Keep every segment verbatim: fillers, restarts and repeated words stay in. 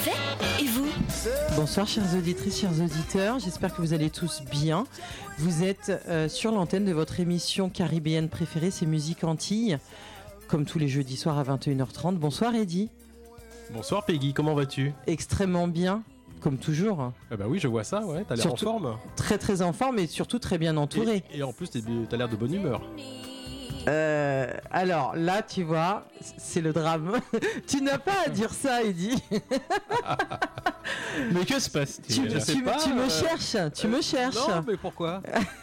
vais, et vous ? Bonsoir chères auditrices, chers auditeurs, j'espère que vous allez tous bien. Vous êtes euh, sur l'antenne de votre émission caribéenne préférée, c'est Musique Antilles, comme tous les jeudis soirs à vingt et une heures trente. Bonsoir Eddy. Bonsoir Peggy, comment vas-tu ? Extrêmement bien, comme toujours. Ah bah oui, je vois ça, ouais, t'as l'air Surtout, en forme. Très très en forme et surtout très bien entouré. Et, et en plus, t'as l'air de bonne humeur. Euh, alors là, tu vois, c'est le drame. Tu n'as pas à dire ça, Eddy. Mais que se passe-t-il ? Tu, tu, tu, tu me cherches, tu me cherches. Non, mais pourquoi ?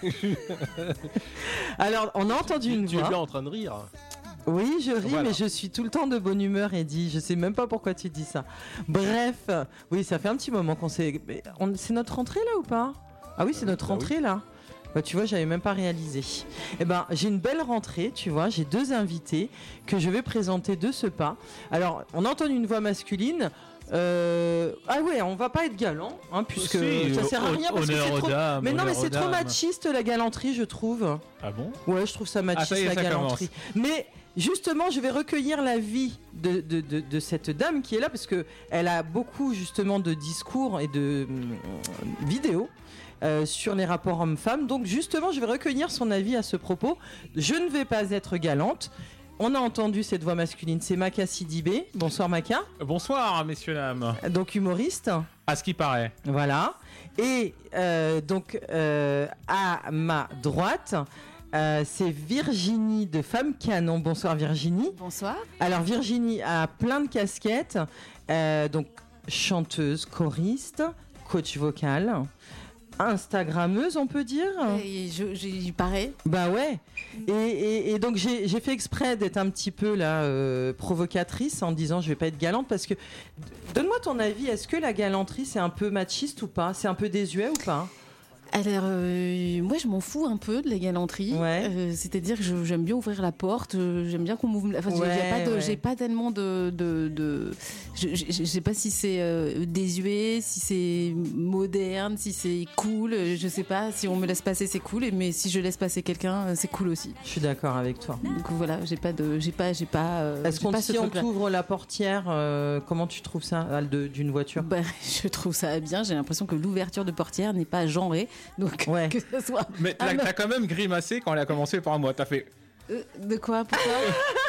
Alors, on a entendu une tu voix. Tu es bien en train de rire. Oui, je ris, voilà. Mais je suis tout le temps de bonne humeur, Eddy. Je sais même pas pourquoi tu dis ça. Bref, oui, ça fait un petit moment qu'on s'est... On... C'est notre rentrée là ou pas ? Ah oui, c'est notre bah rentrée oui. là. Bah, tu vois, j'avais même pas réalisé. Eh ben, j'ai une belle rentrée, tu vois. J'ai deux invités que je vais présenter de ce pas. Alors, on entend une voix masculine. Euh... Ah ouais, on va pas être galant, hein, puisque si, ça sert à rien parce que c'est trop... dames, mais non, mais c'est trop dames. machiste la galanterie, je trouve. Ah bon ? Ouais, je trouve ça machiste Ah, ça y est, la ça galanterie. Mais justement, je vais recueillir l'avis de, de, de, de cette dame qui est là parce que elle a beaucoup justement de discours et de euh, vidéos. Euh, sur les rapports hommes-femmes. Donc justement, je vais recueillir son avis à ce propos. Je ne vais pas être galante. On a entendu cette voix masculine, c'est Maka Sidibé. Bonsoir Maka. Bonsoir messieurs dames. Donc humoriste. À ce qui paraît. Voilà. Et euh, donc euh, à ma droite, euh, c'est Virginie de Femme Canon. Bonsoir Virginie. Bonsoir. Alors Virginie a plein de casquettes. Euh, donc chanteuse, choriste, coach vocal. Instagrammeuse, on peut dire. Et je, j'y parais. Bah ouais. Et, et, et donc j'ai, j'ai fait exprès d'être un petit peu là euh, provocatrice en disant je vais pas être galante parce que donne-moi ton avis. Est-ce que la galanterie c'est un peu machiste ou pas ? C'est un peu désuet ou pas ? Alors, euh, moi, je m'en fous un peu de la galanterie. Ouais. Euh, c'est-à-dire que je, j'aime bien ouvrir la porte. euh, J'aime bien qu'on m'ouvre. Enfin, Ouais, j'ai, pas de, ouais. j'ai pas tellement de. de, de je, je, je sais pas si c'est euh, désuet, si c'est moderne, si c'est cool. euh, Je sais pas. Si on me laisse passer, c'est cool. Mais si je laisse passer quelqu'un, euh, c'est cool aussi. Je suis d'accord avec toi. Donc voilà, j'ai pas de, j'ai pas, j'ai pas. euh, Est-ce j'ai qu'on pas si ce on truc-là. t'ouvre la portière, euh, comment tu trouves ça euh, de, d'une voiture ? Bah, je trouve ça bien. J'ai l'impression que l'ouverture de portière n'est pas genrée. Donc, Ouais. que ce soit. Mais t'as, Ah, non. t'as quand même grimacé quand elle a commencé par moi. T'as fait. Euh, de quoi ? Pourquoi ? Pourquoi ?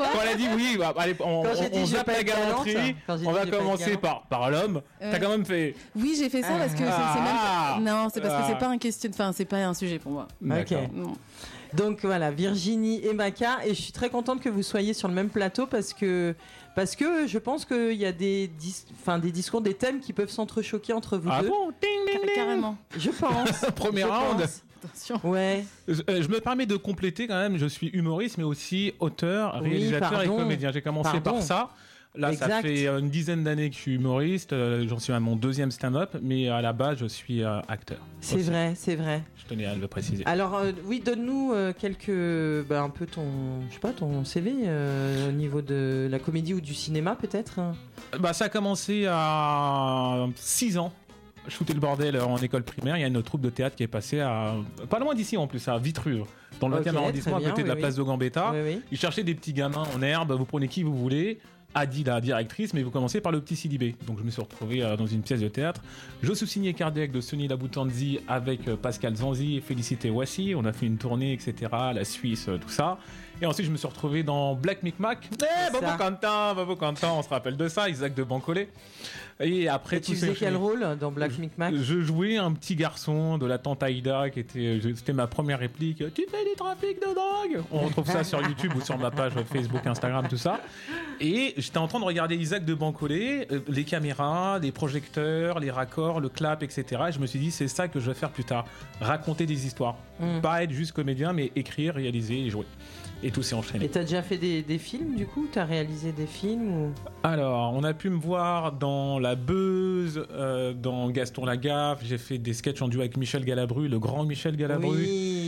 Quand elle a dit oui, bah, allez, on, Quand j'ai on, dit on je vais zappe pas la être galante, galanterie. quand j'ai On dit va je vais pas être commencer galante. par, par l'homme. Euh. T'as quand même fait. Oui, j'ai fait ça parce que c'est, Ah. c'est même. Non, c'est parce que Ah. c'est pas un question. Enfin, c'est pas un sujet pour moi. D'accord. Ok. Non. Donc voilà, Virginie et Maka, et je suis très contente que vous soyez sur le même plateau parce que parce que je pense qu'il y a des dis, enfin des discours, des thèmes qui peuvent s'entrechoquer entre vous Ah deux. bon ? Ding, ding, ding. Carrément. Je pense. Premier Je round. pense. Attention. Ouais. Je, euh, je me permets de compléter quand même, je suis humoriste mais aussi auteur, Oui, réalisateur pardon. et comédien. J'ai commencé Pardon. par ça. Là, ça Exact. fait euh, une dizaine d'années que je suis humoriste. euh, j'en suis à mon deuxième stand-up, mais à la base, je suis euh, acteur. C'est aussi. vrai, c'est vrai. Je tenais à le préciser. Alors euh, oui, donne-nous euh, quelques, bah, un peu ton, je sais pas, ton C V euh, au niveau de la comédie ou du cinéma peut-être. Bah, ça a commencé à six ans. Je foutais le bordel en école primaire. Il y a une troupe de théâtre qui est passée à pas loin d'ici en plus, à Vitruve, dans le Ok, vingtième arrondissement, très bien, à côté de oui, la oui. place de Gambetta. Oui, oui. Ils cherchaient des petits gamins en herbe. Vous prenez qui vous voulez. Adi, la directrice, mais vous commencez par le petit Sidibé. Donc je me suis retrouvé euh, dans une pièce de théâtre. Je sous-signais Cardiaque de Sonny Laboutanzi avec euh, Pascal Zanzi et Félicité Wassi. On a fait une tournée, et cetera. La Suisse, euh, tout ça. Et ensuite, je me suis retrouvé dans Black Micmac. Eh, Bobo ça. Quentin, Bobo Quentin, on se rappelle de ça, Isaac de Bancolé. Et après, Et tu tout faisais s'est quel enchaîné. rôle dans Black Micmac ? Je jouais un petit garçon de la tante Aïda qui était, je- c'était ma première réplique. Tu fais du trafic de drogue. On retrouve ça sur YouTube ou sur ma page Facebook, Instagram, tout ça. Et j'étais en train de regarder Isaac de Bancolé, euh, les caméras, les projecteurs, les raccords, le clap, et cetera. Et je me suis dit, c'est ça que je vais faire plus tard. Raconter des histoires. Mm. Pas être juste comédien, mais écrire, réaliser et jouer. Et tout s'est enchaîné. Et t'as déjà fait des, des films du coup ? T'as réalisé des films ou... Alors, on a pu me voir dans La Beuse, euh, dans Gaston Lagaffe. J'ai fait des sketchs en duo avec Michel Galabru, le grand Michel Galabru. Oui,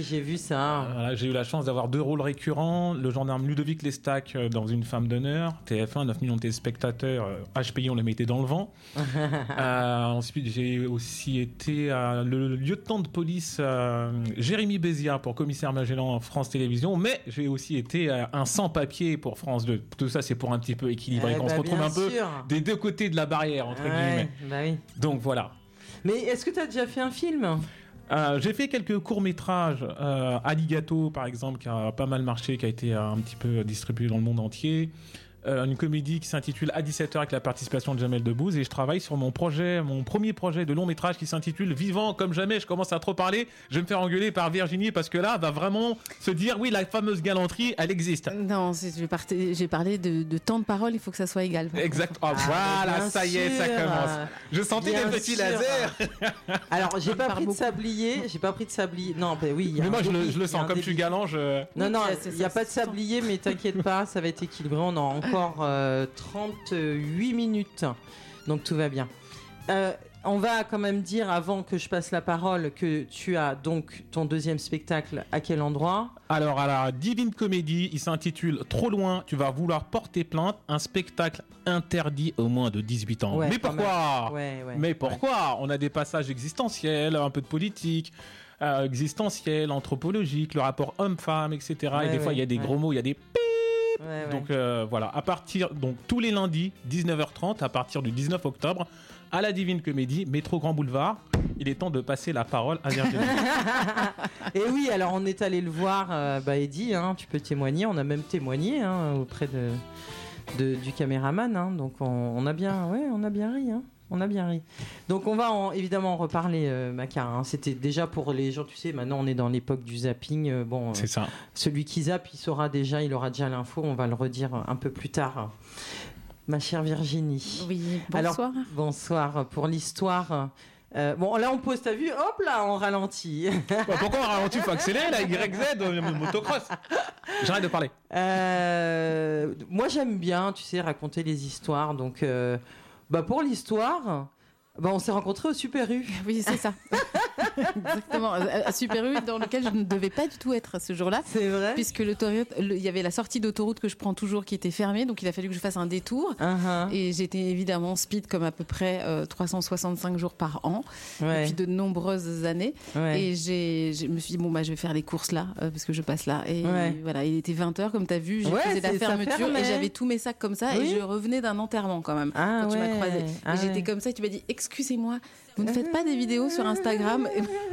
oui, j'ai vu ça. Voilà, j'ai eu la chance d'avoir deux rôles récurrents. Le gendarme Ludovic Lestac euh, dans Une femme d'honneur. T F un, neuf millions de téléspectateurs. Euh, H P I, on les mettait dans le vent. euh, ensuite, j'ai aussi été euh, le lieutenant de police euh, Jérémy Béziat pour Commissaire Magellan France Télévisions. Mais j'ai aussi été euh, un sans-papier pour France deux. Tout ça, c'est pour un petit peu équilibrer. Eh qu'on bah, se retrouve bien un peu sûr. des deux côtés de la barrière, entre Ouais, guillemets. bah oui. Donc voilà. Mais est-ce que tu as déjà fait un film? Euh, j'ai fait quelques courts-métrages, euh, Alligato par exemple, qui a pas mal marché, qui a été euh, un petit peu distribué dans le monde entier. Euh, une comédie qui s'intitule À dix-sept heures avec la participation de Jamel Debbouze, et je travaille sur mon projet, mon premier projet de long métrage qui s'intitule Vivant comme jamais. Je commence à trop parler, je vais me faire engueuler par Virginie parce que là, elle va vraiment se dire oui, la fameuse galanterie, elle existe. Non, c'est- j'ai parté- j'ai parlé de, de temps de parole, il faut que ça soit égal. Exact. Oh, Ah, voilà, bien ça y est, ça sûr. commence. Je sentais Bien des petits sûr. lasers. Alors, j'ai On pas parle pris de beaucoup. sablier. J'ai pas pris de sablier. Non, bah oui. il y a Mais un moi, je le, débit, je le il y a sens. un Comme je suis débit. galant, je. Non, non, Oui, c'est il n'y a ça, pas de c'est ça. sablier, mais t'inquiète pas, ça va être équilibré. On a encore euh, trente-huit minutes, donc tout va bien. Euh, on va quand même dire, avant que je passe la parole, que tu as donc ton deuxième spectacle à quel endroit? Alors, à la Divine Comédie, il s'intitule Trop loin, tu vas vouloir porter plainte, un spectacle interdit aux moins de dix-huit ans. Ouais, Mais quand pourquoi Ouais, ouais. Mais pourquoi On a des passages existentiels, un peu de politique, euh, existentiel, anthropologique, le rapport homme-femme, et cetera. Ouais, et des fois, ouais, il y a des ouais. gros mots, il y a des... Ouais, ouais. Donc euh, voilà, à partir, donc tous les lundis, dix-neuf heures trente, à partir du dix-neuf octobre, à la Divine Comédie, métro Grand Boulevard. Il est temps de passer la parole à Virginie. Et oui, alors on est allé le voir, euh, bah Eddie, hein, tu peux témoigner, on a même témoigné hein, auprès de, de- du caméraman, hein, donc on, on a bien, ouais, on a bien ri, hein, on a bien ri. Donc on va en- évidemment en reparler, euh, Macar, hein. C'était déjà pour les gens, tu sais, maintenant on est dans l'époque du zapping, euh, bon, euh, C'est ça. celui qui zappe, il saura déjà, il aura déjà l'info, on va le redire un peu plus tard. Ma chère Virginie. Oui, Alors, bonsoir. bonsoir pour l'histoire. Euh, bon, là on pose, t'as vu, hop là, on ralentit. Bah, pourquoi on ralentit? Faut accélérer, la Y Z, euh, motocross. J'arrête de parler. Euh, moi j'aime bien, tu sais, raconter les histoires. Donc, euh, bah pour l'histoire, bah on s'est rencontrés au Super U. Oui, c'est ça. Exactement. À Super U, dans lequel je ne devais pas du tout être ce jour-là. C'est vrai. Puisque l'autoroute- le- il y avait la sortie d'autoroute que je prends toujours qui était fermée, donc il a fallu que je fasse un détour. Uh-huh. Et j'étais évidemment speed comme à peu près euh, trois cent soixante-cinq jours par an, Ouais. depuis de nombreuses années. Ouais. Et j'ai, je me suis dit, bon, bah, je vais faire les courses là, euh, parce que je passe là. Et Ouais. voilà, il était vingt heures, comme tu as vu, j'ai Ouais, fait la c'est- ça fermeture fermait. et j'avais tous mes sacs comme ça, Oui. et je revenais d'un enterrement quand même. Ah quand tu ouais. m'as croisé. Ah et j'étais ouais. comme ça, et tu m'as dit, excusez-moi, vous ne faites pas des vidéos sur Instagram?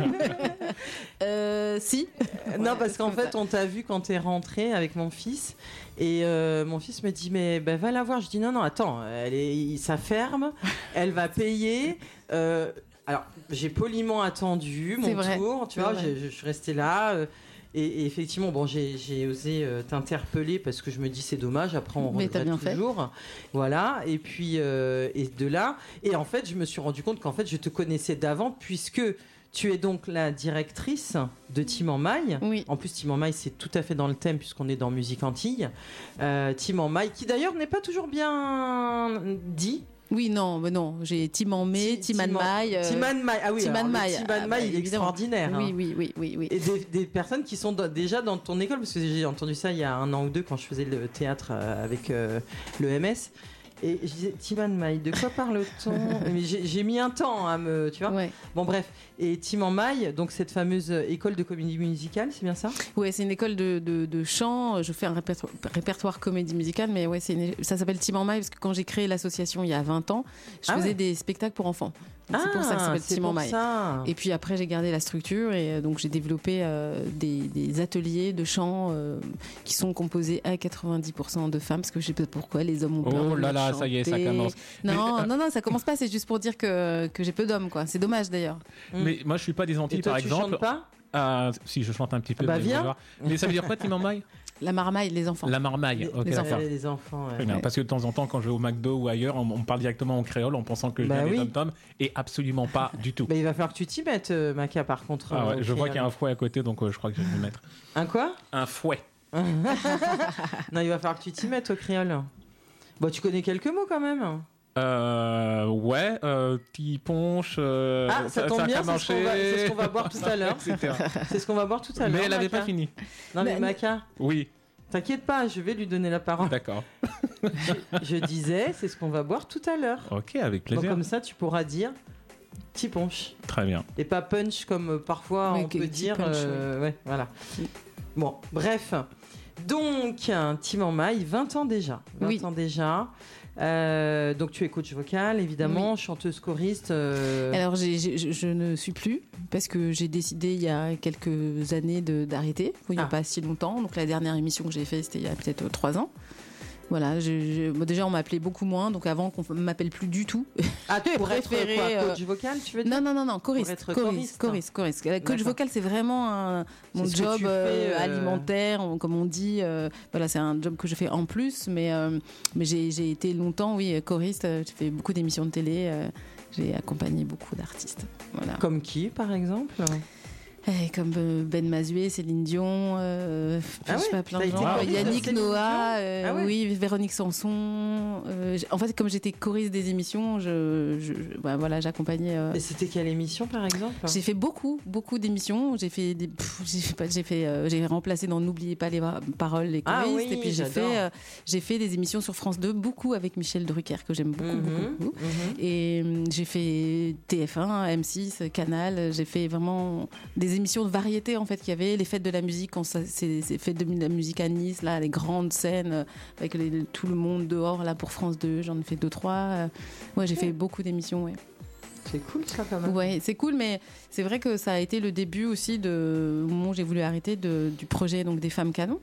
euh, Si. Non, parce qu'en comme fait, on t'a vu quand t'es rentré avec mon fils. Et euh, mon fils me dit, mais ben, va la voir. Je dis, non, non, attends, elle est, ça ferme, elle va payer. Euh, alors, j'ai poliment attendu mon C'est vrai, tour, tu c'est vois, vrai. je, je suis restée là. euh, et, et effectivement, bon, j'ai, j'ai osé euh, t'interpeller parce que je me dis, c'est dommage, après on Mais t'as regrette bien fait. toujours. Voilà, et puis, euh, et de là. Et en fait, je me suis rendu compte qu'en fait, je te connaissais d'avant puisque. Tu es donc la directrice de Team en Maille. Oui. En plus, Team en Maille, c'est tout à fait dans le thème puisqu'on est dans Musique Antilles. Euh, Team en Maille, qui d'ailleurs n'est pas toujours bien dit. Oui, non, mais non, j'ai Tim en mai, Ti- Tim en Tim en- maille. euh, Tim en Maille. Ah oui, Tim alors, en le Maille. Tim en Ah, bah, Maille, il est évidemment. extraordinaire. hein. Oui, oui, oui, oui, oui. Et des, des personnes qui sont dans- déjà dans ton école, parce que j'ai entendu ça il y a un an ou deux quand je faisais le théâtre euh, avec euh, le M S. Et je disais, Tim en Maille, de quoi parle-t-on? Mais j'ai j'ai mis un temps à me. Tu vois Ouais. Bon, bref. Et Tim en Maille, donc cette fameuse école de comédie musicale, c'est bien ça? Ouais, c'est une école de, de, de chant. Je fais un répertoire, répertoire comédie musicale, mais ouais, c'est une- ça s'appelle Tim en Maille parce que quand j'ai créé l'association il y a vingt ans, je Ah faisais ouais. des spectacles pour enfants. Donc c'est pour ça que ça s'appelle c'est Tim en pour Maille. ça. Et puis après, j'ai gardé la structure et euh, donc j'ai développé euh, des, des ateliers de chant euh, qui sont composés à quatre-vingt-dix pour cent de femmes parce que je sais pas pourquoi les hommes ont peur. Oh de là me là, ça y est, ça chanter. commence. Non, Mais, euh, non, non, ça commence pas. C'est juste pour dire que, que j'ai peu d'hommes, quoi. C'est dommage d'ailleurs. Mm. Mais moi, je suis pas des Antilles, Et toi, par tu exemple. chantes pas? Ah, si, je chante un petit peu. Bah, vous allez viens. voir. Mais ça veut dire quoi, Tim en Maille? La marmaille, les enfants. La marmaille. Les- Ok, les d'accord. enfants. Les enfants, ouais. Très bien. Ouais. Parce que de temps en temps, quand je vais au McDo ou ailleurs, on, on me parle directement en créole en pensant que je Bah viens oui. des tom-toms. Et absolument pas du tout. Bah, il va falloir que tu t'y mettes, euh, Maca, par contre. Ah euh, ouais, au je vois créole. qu'il y a un fouet à côté, donc euh, je crois que je vais me mettre. Un quoi? Un fouet. Non, il va falloir que tu t'y mettes au créole. Bon, tu connais quelques mots quand même. Euh, ouais, euh, euh, petit punch. Euh, Ah, ça tombe a bien, c'est ce, marché. qu'on va, c'est ce qu'on va boire tout à l'heure. et cetera. C'est ce qu'on va boire tout à l'heure. Mais elle n'avait Maca. pas fini. Non, mais Mais- Maca, Oui, t'inquiète pas, je vais lui donner la parole. d'accord. Je disais, c'est ce qu'on va boire tout à l'heure. Ok, avec Donc, plaisir. comme ça, tu pourras dire petit punch. Très bien. Et pas punch comme euh, parfois Oui, on que peut petit dire. punch, euh, ouais, voilà. Oui. Bon, bref. Donc, Tim en maille, vingt ans déjà. vingt Oui. ans déjà. Euh, donc, tu es coach vocal, évidemment, chanteuse choriste. euh, Alors, j'ai- j'ai- je, je ne suis plus parce que j'ai décidé il y a quelques années de- d'arrêter, il n'y a Ah. pas si longtemps. Donc, la dernière émission que j'ai faite, c'était il y a peut-être euh, trois ans. Voilà, je- je- bon, déjà on m'appelait beaucoup moins, donc avant qu'on m'appelle plus du tout. Ah, tu pourrais être préféré, quoi, euh, coach vocal, tu veux dire Non, non, non, non, choriste, Pour être choriste, choriste. choriste, choriste. Euh, Coach D'accord. vocal, c'est vraiment un- mon C'est ce que job tu fais, euh, euh, alimentaire, on- comme on dit. euh, voilà, c'est un job que je fais en plus, mais, euh, mais j'ai j'ai été longtemps, oui, choriste. euh, J'ai fait beaucoup d'émissions de télé. euh, J'ai accompagné beaucoup d'artistes. Voilà. Comme qui, par exemple Eh, comme euh, Ben Mazué, Céline Dion, euh, Ah je sais ouais, pas, plein t'as de été gens. choriste Euh, de Yannick Céline Noah, Dion euh, Ah ouais. oui, Véronique Sanson. euh, j'- en fait, comme j'étais choriste des émissions, je, je- je- bah, voilà, j'accompagnais. euh, Et c'était quelle émission, par exemple J'ai fait beaucoup, beaucoup d'émissions. J'ai fait, des, pff, j'ai fait, pas- j'ai fait, euh, j'ai remplacé dans N'oubliez pas les va- paroles, les Ah choristes. oui, et puis j'ai j'adore. fait, euh, j'ai fait des émissions sur France deux, beaucoup avec Michel Drucker que j'aime beaucoup, Mhm, beaucoup, beaucoup. mhm. Et hum, j'ai fait T F un, M six, Canal. J'ai fait vraiment des émissions de variété en fait qu'il y avait, les fêtes de la musique, quand ça, c'est, c'est fêtes de la musique à Nice, là, les grandes scènes euh, avec les- tout le monde dehors là pour France deux. J'en ai fait deux trois. euh. Ouais, j'ai fait beaucoup d'émissions. Ouais. C'est cool ça quand même. Ouais, c'est cool, mais c'est vrai que ça a été le début aussi de au moment où j'ai voulu arrêter de, du projet donc des femmes canons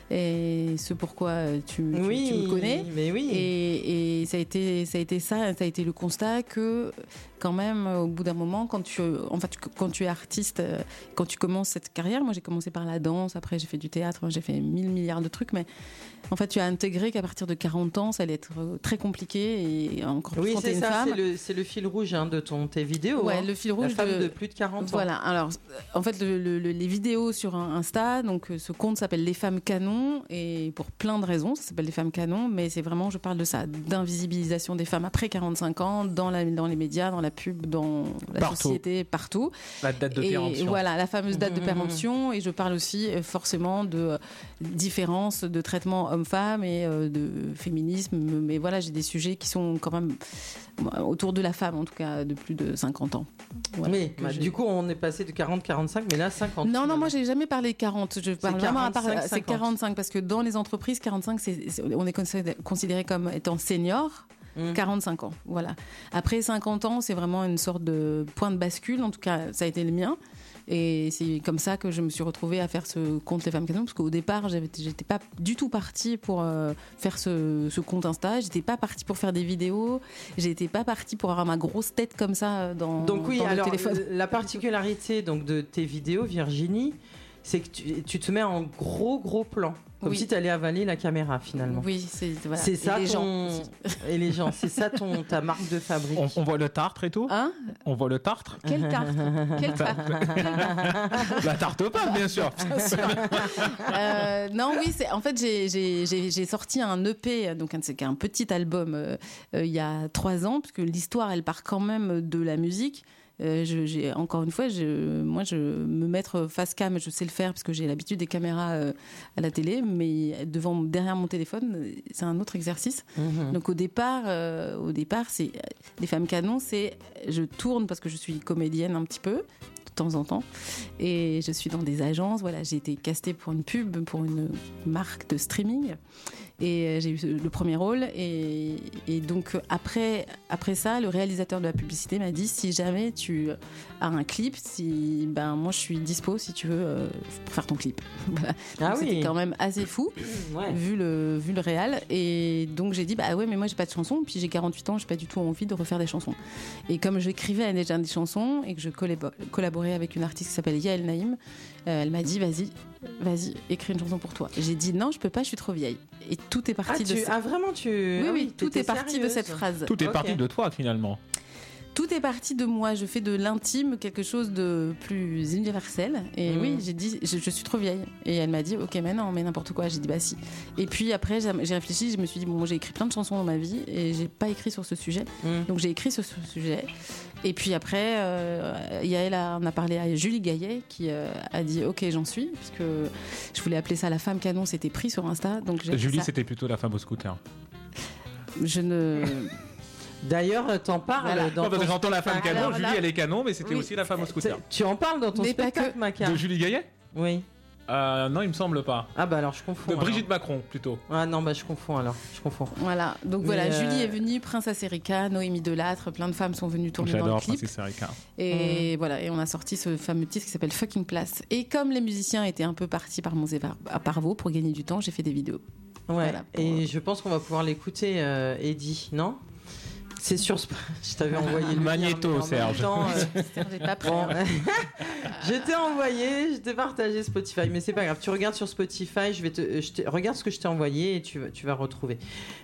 et ce pourquoi tu, tu, Oui, tu me connais. mais oui. Et, et ça a été ça a été ça, ça a été le constat que quand même au bout d'un moment quand tu en fait quand tu es artiste, euh, quand tu commences cette carrière, moi j'ai commencé par la danse, après j'ai fait du théâtre, j'ai fait mille milliards de trucs, mais en fait tu as intégré qu'à partir de quarante ans ça allait être euh, très compliqué et encore plus Oui, quand tu es c'est une ça, femme. c'est le, c'est le fil rouge hein, de ton, tes vidéos. Ouais, hein. le fil La rouge femme de, de plus de quarante ans. Voilà, alors euh, en fait, le- le- le- les vidéos sur un- Insta, donc euh, ce compte s'appelle Les Femmes Canons, et pour plein de raisons, ça s'appelle Les Femmes Canons, mais c'est vraiment, je parle de ça, d'invisibilisation des femmes après quarante-cinq ans, dans, la, dans les médias, dans la pub, dans la Partout. société, partout. La date de Et péremption. voilà, la fameuse date de Mhm. péremption, et je parle aussi euh, forcément de euh, différences de traitement homme-femme et euh, de féminisme, mais voilà, j'ai des sujets qui sont quand même euh, autour de la femme, en tout cas, de plus de cinquante ans. Voilà, Oui, que bah, j'ai- du coup, on est passé de quarante à quarante-cinq, mais là, cinquante. non, non, moi j'ai jamais parlé quarante. Je parle vraiment à part. quarante-cinq, C'est cinquante. quarante-cinq parce que dans les entreprises, quarante-cinq, c'est, c'est- on est considéré, considéré comme étant senior. Mmh. quarante-cinq ans, voilà. Après cinquante ans, c'est vraiment une sorte de point de bascule. En tout cas, ça a été le mien. Et c'est comme ça que je me suis retrouvée à faire ce compte Les Femmes Canons, parce qu'au départ, j'avais, j'étais pas du tout partie pour euh, faire ce, ce compte Insta. J'étais pas partie pour faire des vidéos. J'étais pas partie pour avoir ma grosse tête comme ça dans, Donc oui, dans alors le téléphone. la particularité donc de tes vidéos, Virginie, c'est que tu, tu te mets en gros gros plan, comme Oui. si tu allais avaler la caméra finalement. Oui, c'est voilà. C'est Et ça les ton... gens aussi. et les gens, c'est ça ton ta marque de fabrique. On, on voit le tartre et tout. Hein? On voit le tartre. Quelle tarte? Quelle tarte? La tarte aux pommes, bien sûr. Euh, non, oui, c'est en fait j'ai, j'ai, j'ai, j'ai sorti un E P, donc un, c'est un petit album euh, euh, il y a trois ans, parce que l'histoire elle part quand même de la musique. Euh, je, j'ai encore une fois, je, moi, je me mettre face cam, je sais le faire parce que j'ai l'habitude des caméras euh, à la télé, mais devant, derrière mon téléphone, c'est un autre exercice. Mhm. Donc au départ, euh, au départ, c'est les femmes canons, c'est je tourne parce que je suis comédienne un petit peu de temps en temps et je suis dans des agences. Voilà, j'ai été castée pour une pub pour une marque de streaming et j'ai eu le premier rôle et, et donc après après ça, le réalisateur de la publicité m'a dit si jamais tu as un clip, si ben moi je suis dispo si tu veux euh, pour faire ton clip. Voilà. Ah Donc, oui. c'était quand même assez fou. Ouais. Vu le, vu le réel. Et donc j'ai dit, bah ouais, mais moi j'ai pas de chansons. Puis j'ai quarante-huit ans, j'ai pas du tout envie de refaire des chansons. Et comme j'écrivais déjà des chansons et que je collabo- collaborais avec une artiste qui s'appelle Yael Naïm, euh, elle m'a dit, vas-y, vas-y, écris une chanson pour toi. Et j'ai dit, non, je peux pas, je suis trop vieille. Et tout est Ah, parti de tu... ce- ah vraiment tu Oui, ah oui, tout t'étais est parti de sérieuse. cette phrase. Tout est Ok. parti de toi, finalement. Tout tout est parti de moi. Je fais de l'intime quelque chose de plus universel. Et Mmh. oui, j'ai dit, je, je suis trop vieille. Et elle m'a dit, ok, mais non, mais n'importe quoi. J'ai dit, bah si. Et puis après, j'ai, j'ai réfléchi, je me suis dit, bon, j'ai écrit plein de chansons dans ma vie et j'ai pas écrit sur ce sujet. Mmh. Donc j'ai écrit sur ce sujet. Et puis après, euh, Yael a, on a parlé à Julie Gaillet qui euh, a dit, ok, j'en suis, puisque je voulais appeler ça la femme canon. C'était pris sur Insta. Donc j'ai Julie, ça. c'était plutôt la femme au scooter. Je ne. D'ailleurs, t'en parles Voilà. dans Non, parce ton que j'entends la femme spectacle. canon, Alors Julie, là- elle est canon, mais c'était Oui. aussi la femme au scooter. Tu en parles dans ton Mais pas spectacle, que. Maca. De Julie Gaillet Oui. euh, Non, il me semble pas. Ah bah alors je confonds. De alors. Brigitte Macron, plutôt. Ah non, bah je confonds alors. Je confonds. Voilà, donc Mais voilà, euh, Julie est venue, Princesse Erika, Noémie Delattre, plein de femmes sont venues tourner dans le J'adore clip. Francis Erika. Et voilà, et on a sorti ce fameux titre qui s'appelle Fucking Place. Et comme les musiciens étaient un peu partis par mon à Parvo pour gagner du temps, j'ai fait des vidéos. Ouais. Voilà, pour- Et je pense qu'on va pouvoir l'écouter, euh, Eddie, non? C'est sur. Sp- Je t'avais envoyé le lien, Magnéto, mais en même Serge. temps, euh, J'ai pas pris. Bon, hein. je t'ai envoyé, je t'ai partagé Spotify, mais c'est pas grave. Tu regardes sur Spotify, je vais te, je t'ai- regarde ce que je t'ai envoyé et tu, vas- tu vas retrouver.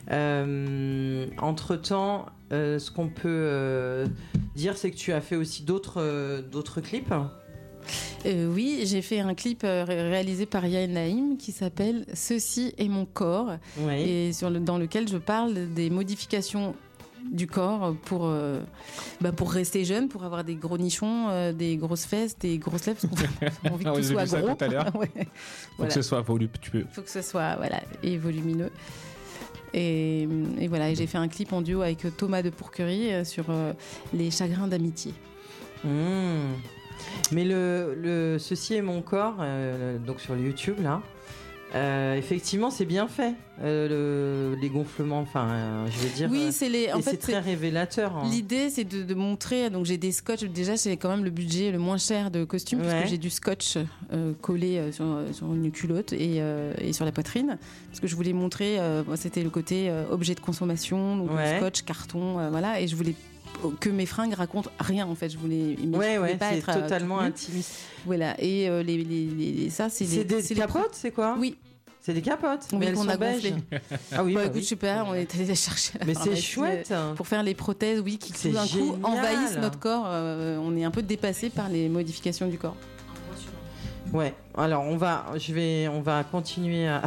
Euh, entre temps, ce qu'on peut euh, dire, c'est que tu as fait aussi d'autres, euh, d'autres clips. Euh, oui, j'ai fait un clip euh, ré- réalisé par Yael Naïm qui s'appelle Ceci est mon corps Oui. et sur le, dans lequel je parle des modifications du corps pour, euh, bah pour rester jeune, pour avoir des gros nichons, euh, des grosses fesses, des grosses lèvres, parce qu'on a envie que Ah oui, tout j'ai soit vu ça gros. tout à l'heure. Ouais. Faut Voilà. que ce soit voluptueux. Il faut que ce soit voilà, et volumineux. Et, et voilà, et j'ai fait un clip en duo avec Thomas de Pourquerie euh, sur euh, les chagrins d'amitié. Mmh. Mais le, le Ceci est mon corps, euh, donc sur le YouTube là, euh, effectivement c'est bien fait. Euh, le, les gonflements, enfin, euh, je veux dire. Oui, euh, c'est les. En et fait, c'est très c'est- révélateur. hein. L'idée, c'est de, de montrer. Donc, j'ai des scotch. Déjà, c'est quand même le budget le moins cher de costume, Ouais. puisque j'ai du scotch euh, collé euh, sur, sur une culotte et, euh, et sur la poitrine. Parce que je voulais montrer. euh, moi, c'était le côté euh, objet de consommation, donc Ouais. scotch, carton, euh, voilà. Et je voulais que mes fringues racontent rien, en fait. Je voulais. je Ouais, voulais ouais, pas c'est être, euh, totalement toute nue. intimiste. Voilà. Et euh, les, les, les- les- ça, c'est C'est les- des c'est les capotes, c'est quoi pro- Oui. C'est des capotes, Oui, mais elles qu'on sont a beiges. gonflées. Ah oui, Bah, bah écoute, oui. je sais pas, on est allé les chercher. à la Mais c'est pharmacie, chouette. euh, Pour faire les prothèses, oui, qui C'est tout d'un coup génial. envahissent notre corps. euh, on est un peu dépassé par les modifications du corps. Ouais. Alors on va, je vais, on va continuer à.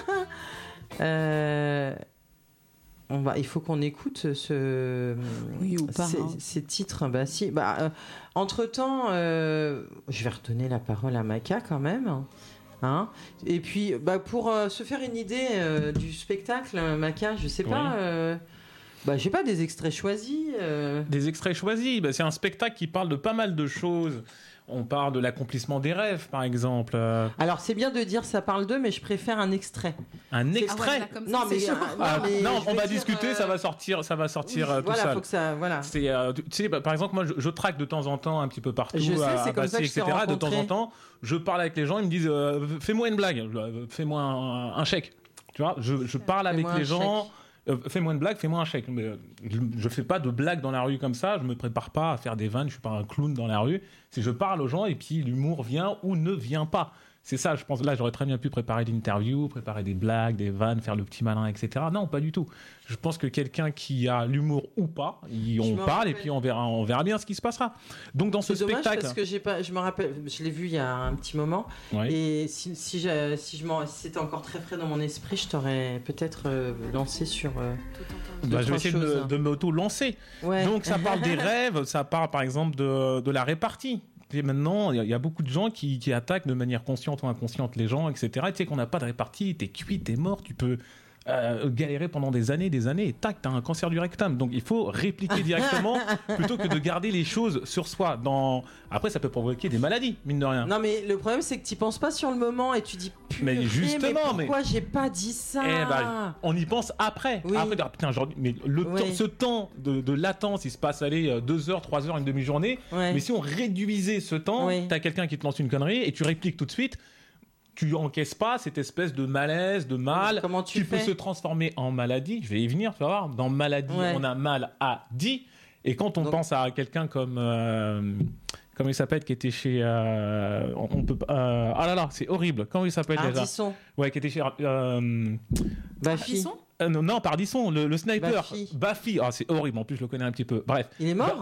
Euh, on va, il faut qu'on écoute ce. Oui, ou pas, Ces, hein. ces titres. Bah si. Bah. Euh, entre temps, je vais redonner la parole à Maca quand même. Hein. Et puis, bah, pour euh, se faire une idée euh, du spectacle, Maca, je sais pas. Oui. Euh, bah, j'ai pas des extraits choisis. euh. Des extraits choisis, bah, c'est un spectacle qui parle de pas mal de choses. On parle de l'accomplissement des rêves, par exemple. Euh, Alors c'est bien de dire ça parle d'eux, mais je préfère un extrait. un C'est- extrait. Ah ouais, là, comme ça, Non, c'est mais, chaud. euh, Ah, non, mais non, je on veux va dire, discuter, euh, ça va sortir, ça va sortir oui, euh, tout voilà, seul. faut que ça, voilà. C'est, euh, tu sais, bah, par exemple, moi, je, je traque de temps en temps un petit peu partout, Je sais, à, c'est à comme ça Passy, que je t'ai et cetera. De temps rencontré. en temps, je parle avec les gens, ils me disent euh, fais-moi une blague, euh, fais-moi un, un chèque. Tu vois, je, je parle avec Fais-moi les un gens. euh, fais-moi une blague, fais-moi un chèque. Mais, euh, je, je fais pas de blague dans la rue comme ça. Je me prépare pas à faire des vannes. Je suis pas un clown dans la rue. C'est je parle aux gens et puis l'humour vient ou ne vient pas. C'est ça, je pense. Là, j'aurais très bien pu préparer l'interview, préparer des blagues, des vannes, faire le petit malin, et cetera. Non, pas du tout. Je pense que quelqu'un qui a l'humour ou pas, il- Je on me parle rappelle. et puis on verra, on verra bien ce qui se passera. Donc dans ce C'est dommage spectacle, parce que j'ai pas, je me rappelle, je l'ai vu il y a un petit moment. Ouais. Et si, si, je, si, je m'en- si c'était encore très frais dans mon esprit, je t'aurais peut-être euh, lancé sur. euh, deux, bah, je vais trois essayer de, choses. me- de m'auto-lancer. Ouais. Donc ça parle des rêves, ça parle par exemple de, de la répartie. Et maintenant, il y, a- il y a beaucoup de gens qui, qui attaquent de manière consciente ou inconsciente les gens, et cetera. Et tu sais qu'on n'a pas de répartie, t'es cuit, t'es mort, tu peux euh, galérer pendant des années, des années, et tac, t'as un cancer du rectum. Donc il faut répliquer directement plutôt que de garder les choses sur soi. Dans... Après, ça peut provoquer des maladies, mine de rien. Non mais le problème c'est que tu penses pas sur le moment et tu dis Mais purée, justement, mais pourquoi j'ai pas dit ça Eh ben, on y pense après. Oui. Après, ah, putain, aujourd'hui, mais le Oui. temps, ce temps de, de latence, il se passe aller euh, deux heures, trois heures, une demi-journée. Ouais. Mais si on réduisait ce temps, Oui. t'as quelqu'un qui te lance une connerie et tu répliques tout de suite. Tu encaisses pas cette espèce de malaise, de mal, Comment tu qui peut fais se transformer en maladie. Je vais y venir, tu vas voir. Dans maladie, Ouais. on a mal à dit. Et quand on Donc- pense à quelqu'un comme euh, comment il s'appelle, qui était chez, euh, on, on peut, pas- euh, ah là là, c'est horrible. Comment il s'appelle déjà? Ardisson, Ouais, qui était chez. euh, Bafi. Ardisson euh, non, non, Pardisson, le, le sniper. Baffy. Baffy. Ah, c'est horrible. En plus, je le connais un petit peu. Bref. Il est mort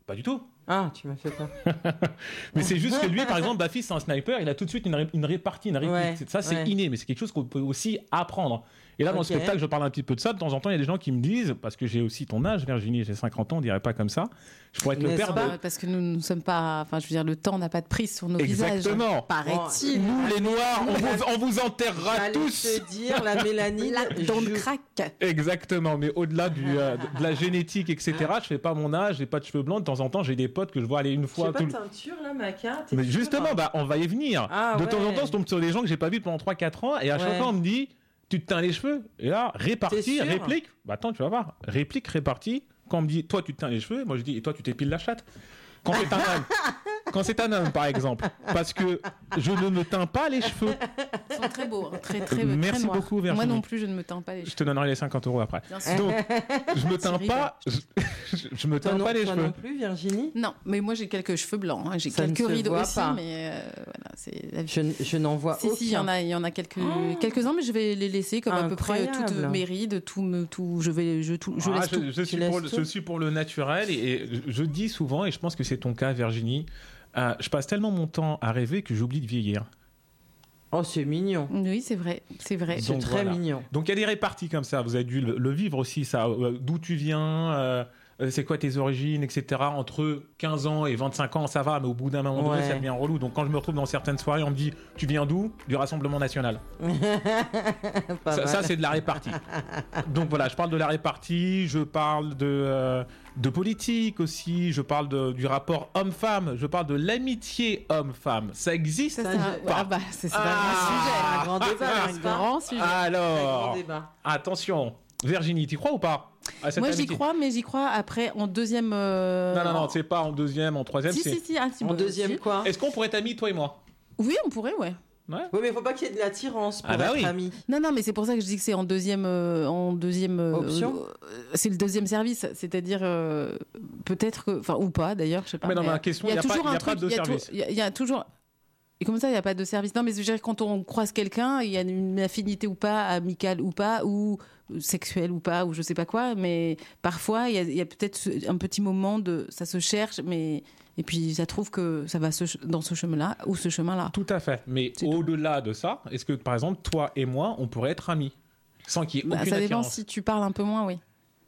Pas du tout. Ah, tu m'as fait peur. Mais c'est juste que lui, par exemple, Bafi, c'est un sniper, il a tout de suite une, ré- une répartie, une réplique. Ouais, C'est- ça, c'est ouais. inné, mais c'est quelque chose qu'on peut aussi apprendre. Et là, dans Ok. le spectacle, je parle un petit peu de ça. De temps en temps, il y a des gens qui me disent, parce que j'ai aussi ton âge, Virginie, j'ai cinquante ans, on dirait pas comme ça. Je pourrais être le N'est-ce père pas de. Bah, parce que nous ne sommes pas. Enfin, je veux dire, le temps n'a pas de prise sur nos visages. Exactement. Paraît-il. Nous, les Noirs, on vous, on vous enterrera J'allais tous. te dire, la mélanine. Là, dans le je- crack. Exactement, mais au-delà du, euh, de la génétique, et cetera, je fais pas mon âge, j'ai pas de cheveux blancs. De temps en temps, j'ai des potes que je vois aller une J'ai fois. pas tout de le- teinture là, Maca. T'es Mais sûr, justement, hein bah, on va y venir. Ah, de temps en ouais. temps, je tombe sur des gens que j'ai pas vus pendant trois quatre ans, et à chaque Ouais. fois, on me dit, tu te teins les cheveux. Et là, T'es répartie, sûr réplique. Bah attends, tu vas voir. Réplique, répartie. Quand on me dit, toi, tu te teins les cheveux, moi je dis, et toi, tu t'épiles la chatte. Quand c'est un homme. Quand c'est un homme, par exemple. Parce que je ne me teins pas les cheveux. Ils sont très beaux, hein, très, très, Merci très noirs. beaucoup, Moi Virginie. non plus, je ne me teins pas les Je cheveux. te donnerai les cinquante euros après. Bien sûr. Donc, je me teins Thierry, pas. Je, je me Toi teins non, pas les toi cheveux. non plus, Virginie. Non, mais moi j'ai quelques cheveux blancs. hein. J'ai Ça ne quelques se rides voit aussi, pas. mais euh, voilà, c'est la vie. Je, n- je n'en vois Si, aucun. si, il y en a, il y en a quelques, Oh. quelques-uns, mais je vais les laisser comme à peu près toutes Incroyable. mes rides, tout, me- tout, je vais, je, tout, je Ah, laisse tout. je, je suis laisses pour, le- tout je suis pour le naturel et, et je dis souvent, et je pense que c'est ton cas, Virginie, euh, je passe tellement mon temps à rêver que j'oublie de vieillir. Oh, c'est mignon. Oui, c'est vrai, c'est vrai. C'est Donc, très voilà. mignon. Donc il y a des réparties comme ça, vous avez dû le, le vivre aussi, ça. Euh, D'où tu viens, euh, euh, c'est quoi tes origines, et cetera. Entre quinze ans et vingt-cinq ans, ça va, mais au bout d'un moment donné, Ouais. ça devient relou. Donc quand je me retrouve dans certaines soirées, on me dit, tu viens d'où? Du Rassemblement National. Pas Ça, mal. ça, c'est de la répartie. Donc voilà, je parle de la répartie, je parle de, euh, de politique aussi, je parle de- du rapport homme-femme, je parle de l'amitié homme-femme. Ça existe? Ça, Ça, c'est je- un, ah bah, c'est c'est Ah. un grand débat, un n'est-ce sujet. pas Un grand sujet. Un grand Alors, débat. attention, Virginie, t'y crois ou pas à cette Moi j'y amitié? crois, mais j'y crois après en deuxième. euh, Non, non, non, en- c'est pas en deuxième, en troisième. Si, c'est... si, si, ah, si, En bah, deuxième si. quoi Est-ce qu'on pourrait être amis, toi et moi? Oui, on pourrait, ouais. Ouais. Oui, mais il faut pas qu'il y ait de l'attirance pour Ah bah être oui. amis. Non, non, mais c'est pour ça que je dis que c'est en deuxième, euh, en deuxième euh, Option euh, c'est le deuxième service, c'est-à-dire euh, peut-être que, enfin ou pas d'ailleurs, je sais pas. Mais dans ma euh, question, il y a il y a pas- toujours il y a un pas truc, de il y a tou- service. Il y, a- il y a toujours. Et comme ça, il n'y a pas de service. Non, mais je veux dire, quand on croise quelqu'un, il y a une affinité ou pas, amicale ou pas, ou sexuelle ou pas, ou je sais pas quoi. Mais parfois, il y a, il y a peut-être ce- un petit moment de, ça se cherche, mais et puis ça trouve que ça va ce- dans ce chemin-là ou ce chemin-là. Tout à fait. Mais C'est tout. au-delà de ça, est-ce que, par exemple, toi et moi, on pourrait être amis sans qu'il y ait Bah, aucune ça dépend attirance? si tu parles un peu moins, oui.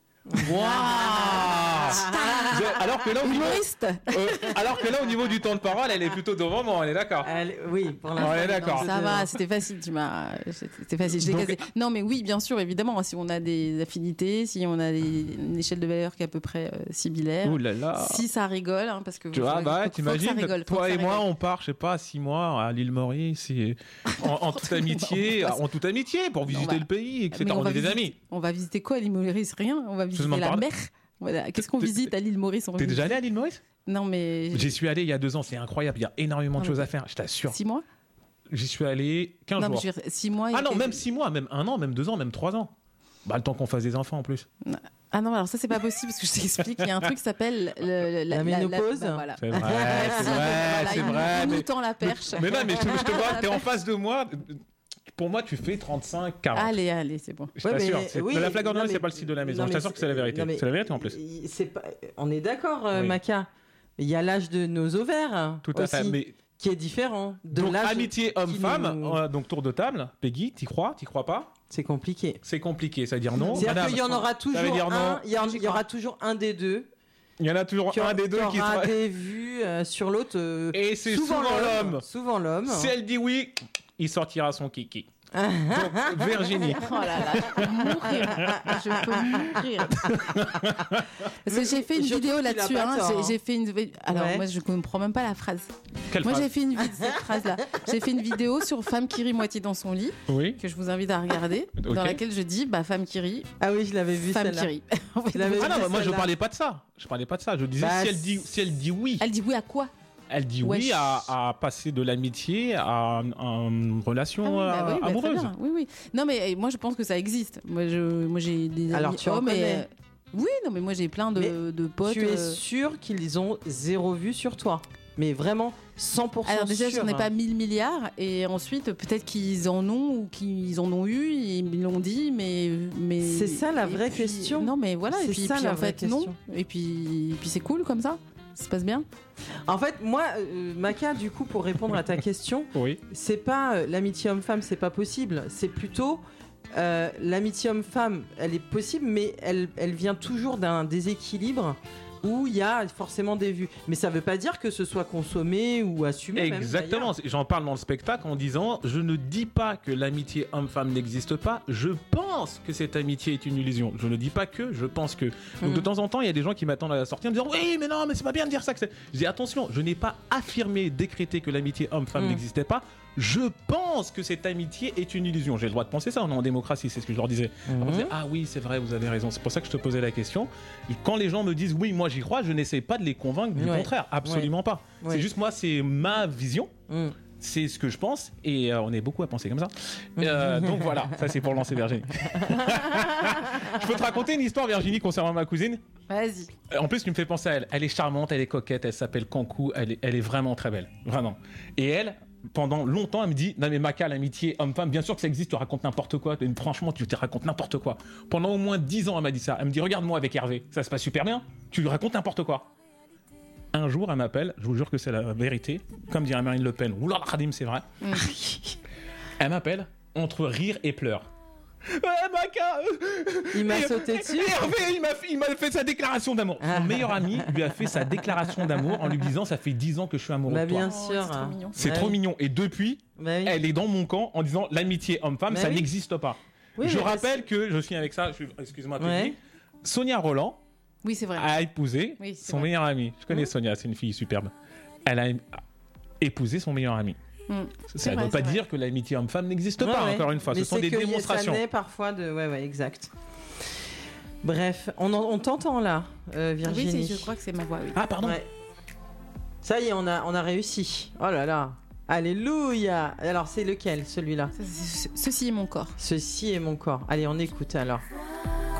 Waouh Je- alors, que là, au niveau, Humoriste. euh, alors que là, au niveau du temps de parole, elle est plutôt devant moi, on est d'accord. Elle- Oui, pour On l'instant. est d'accord. Non, ça va, c'était facile, tu m'as. C'était facile, je l'ai Donc- casé. Non, mais oui, bien sûr, évidemment, si on a des affinités, si on a des- une échelle de valeur qui est à peu près euh, similaire, Ouh là là. si ça rigole, hein, parce que. Tu vois, faut- bah, faut- faut que ça t'imagines, rigole, faut que toi ça et moi, rigole. on part, je sais pas, six mois à l'île Maurice, et en, en toute amitié, on va- en toute amitié, pour visiter va- le pays, et cetera. Mais On, va est des visiter- amis. On va visiter quoi à l'île Maurice? Rien. On va visiter m'en la parle. mer. Voilà. Qu'est-ce qu'on T'es- visite à l'île Maurice? On T'es visite- déjà allé à l'île Maurice? Non, mais. J'y suis allé il y a deux ans, c'est incroyable, il y a énormément de Non, choses mais- à faire, je t'assure. Six mois? J'y suis allé quinze Non, mais jours. je veux dire, six mois. il y a Ah non, quelques- même six mois, même un an, même deux ans, même trois ans. Bah, le temps qu'on fasse des enfants en plus. Ah non, alors ça, c'est pas possible, parce que je t'explique, il y a un truc qui s'appelle le- La ménopause. bah, voilà. C'est vrai, Merci. c'est vrai, Voilà, c'est il nous- vrai. il nous Mais, tend la perche. mais non, mais je, te- je te vois, t'es en face de moi. Pour moi, tu fais trente-cinq, quarante. Allez, allez, c'est bon. Je Ouais, t'assure. mais- c'est- oui, mais la flaque non, d'Orléans, mais- c'est pas le style de la maison. non, Je mais t'assure que c'est la vérité. non, mais C'est la vérité en plus. il- c'est pas- On est d'accord, euh, Oui. Maca. Il y a l'âge de nos ovaires Tout à aussi, fait. Mais qui est différent de donc, l'âge. amitié homme-femme, nous- euh, donc tour de table. Peggy, t'y crois, t'y crois pas? C'est compliqué. C'est compliqué, ça veut dire non. C'est-à-dire Madame, qu'il y en aura toujours ça veut dire non. un. Il y, en- J'y il y aura crois. toujours un des deux Il y en a toujours qui, un des deux qui aura sera. des vues euh, sur l'autre. euh, Et c'est souvent l'homme. Souvent l'homme. Si elle dit oui, il sortira son kiki. Donc, Virginie. Oh là là, je peux mourir. Je peux mourir. Parce que j'ai fait une Je trouve vidéo qu'il a là-dessus. pas hein. tort, J'ai- hein. J'ai fait une. Alors Ouais. moi, je comprends même pas la phrase. Quelle Moi, phrase j'ai fait une vidéo. Cette phrase-là. J'ai fait une vidéo sur femme qui rit moitié dans son lit, Oui. que je vous invite à regarder, Ok. dans laquelle je dis, bah femme qui rit, Ah oui, je l'avais vu femme celle-là. qui rit. En fait, Je l'avais Ah non, vu mais moi je celle-là. parlais pas de ça. Je parlais pas de ça. Je disais Bah, si elle dit si elle dit oui, Elle dit oui à quoi? elle dit Wesh. oui à, à passer de l'amitié à, à une relation Ah oui, bah euh, oui, bah très amoureuse. bien. Oui, oui. Non, mais euh, moi, je pense que ça existe. Moi, je, moi j'ai des amis Alors, tu en hommes et, connais. euh, oui, non, mais moi, j'ai plein de, Mais de potes. Tu es euh, sûr qu'ils ont zéro vue sur toi? Mais vraiment cent pour cent Alors déjà, sûr. j'en ai hein. pas mille milliards, et ensuite peut-être qu'ils en ont ou qu'ils en ont eu, ils me l'ont dit, mais mais C'est ça, la et vraie puis- question. Non, mais voilà, et C'est puis, ça, puis la en vraie fait non, question. et puis et puis c'est cool comme ça. Ça se passe bien? En fait, moi, euh, Maca, du coup, pour répondre à ta question, Oui. c'est pas euh, l'amitié homme-femme, c'est pas possible. C'est plutôt euh, l'amitié homme-femme, elle est possible, mais elle, elle vient toujours d'un déséquilibre où il y a forcément des vues. Mais ça veut pas dire que ce soit consommé ou assumé. même, Exactement, j'en parle dans le spectacle en disant je ne dis pas que l'amitié homme-femme n'existe pas, je pense que cette amitié est une illusion. Je ne dis pas que, je pense que. Donc Mhm. de temps en temps, il y a des gens qui m'attendent à la sortie en me disant oui, mais non, mais c'est pas bien de dire ça. Que c'est... Je dis attention, je n'ai pas affirmé, décrété que l'amitié homme-femme Mhm. n'existait pas. Je pense que cette amitié est une illusion. J'ai le droit de penser ça, on est en démocratie, c'est ce que je leur disais. Mhm. On disait, ah oui, c'est vrai, vous avez raison. C'est pour ça que je te posais la question. Et quand les gens me disent oui, moi j'y crois, je n'essaie pas de les convaincre du Ouais. contraire. Absolument pas. Ouais. C'est juste moi, c'est ma vision. Mm. C'est ce que je pense. Et euh, on est beaucoup à penser comme ça. Euh, donc voilà, ça c'est pour lancer Virginie. Je peux te raconter une histoire, Virginie, concernant ma cousine. Vas-y. En plus, tu me fais penser à elle. Elle est charmante, elle est coquette, elle s'appelle Kankou. Elle est, elle est vraiment très belle. Vraiment. Et elle. Pendant longtemps, elle me dit non mais Maca, l'amitié homme-femme, bien sûr que ça existe, tu racontes n'importe quoi. Et franchement, tu te racontes n'importe quoi. Pendant au moins dix ans, elle m'a dit ça. Elle me dit regarde-moi avec Hervé, ça se passe super bien. Tu lui racontes n'importe quoi. Un jour, elle m'appelle, je vous jure que c'est la vérité, comme dirait Marine Le Pen. Oula, Radim, c'est vrai. Mm. Elle m'appelle entre rire et pleurs. Ouais, Maca euh, Il m'a et- sauté dessus. et Hervé, il m'a fait, il m'a fait sa déclaration d'amour. Son meilleur ami lui a fait sa déclaration d'amour en lui disant ça fait dix ans que je suis amoureux Bah de toi. bien Oh, sûr. c'est trop mignon. C'est Ouais. trop mignon. Et depuis, Bah oui. elle est dans mon camp en disant l'amitié homme-femme, Bah ça oui. n'existe pas. Oui, je mais rappelle que, je finis avec ça, je- excuse-moi, Ouais. Virginie, Sonia Roland Oui, c'est vrai. a épousé Oui, c'est son vrai. meilleur ami. Je connais Mmh. Sonia, c'est une fille superbe. Elle a épousé son meilleur ami. Mm. Ça C'est ne vrai, veut pas c'est vrai. dire que l'amitié homme-femme n'existe Ouais, pas, ouais. encore une fois. Mais Ce sont c'est des que y a- démonstrations. Ça naît parfois de. Ouais, ouais, exact. Bref, on, en- on t'entend là, euh, Oui, Virginie. c'est- je crois que c'est ma voix, oui. Ah, pardon. Ouais. Ça y est, on a, on a réussi. Oh là là. Alléluia. Alors, c'est lequel, celui-là? Ça, c'est- Ceci est mon corps. Ceci est mon corps. Allez, on écoute alors.